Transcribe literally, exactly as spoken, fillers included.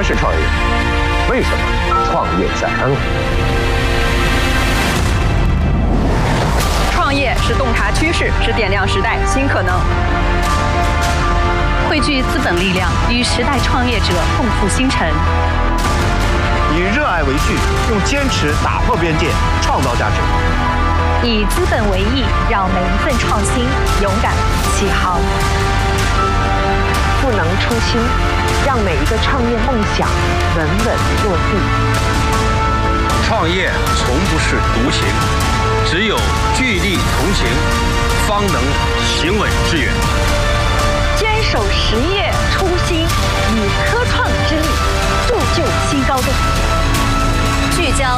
是创业？为什么创业在安徽？ 创业是洞察趋势，是点亮时代新可能。 汇聚资本力量，与时代创业者共赴星辰。 以热爱为序，用坚持打破边界，创造价值。 以资本为翼，让每一份创新勇敢起航。 赋能初心，让每一个创业梦想稳稳落地。 创业从不是独行，只有聚力同行，方能行稳致远。 坚守实业初心，以科创之力铸就新高度。 聚焦